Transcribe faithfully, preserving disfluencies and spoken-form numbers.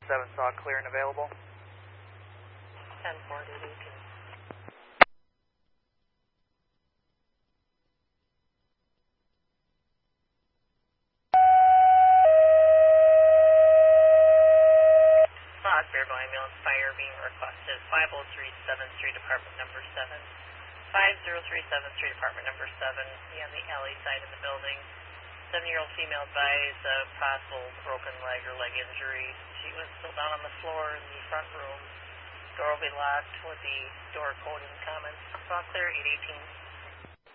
seven saw clear and available. ten four to eighteen. Fairville Ambulance Fire being requested. five oh three seventh Street, Apartment number seven. five oh three seventh Street, Apartment number seven, be on the alley side of the building. Seven-year-old female advised uh, possible broken leg or leg injury. She was still down on the floor in the front room. Door will be locked with the door code in comments. Saw clear, eight eighteen.